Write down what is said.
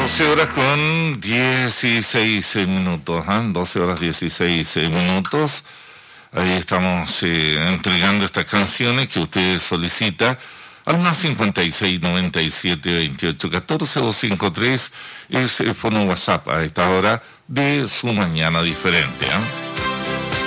12 horas con 16 minutos, 12 horas 16 minutos. Ahí estamos entregando estas canciones que usted solicita al más 56 97 28 14 253 es el fono WhatsApp a esta hora de su mañana diferente.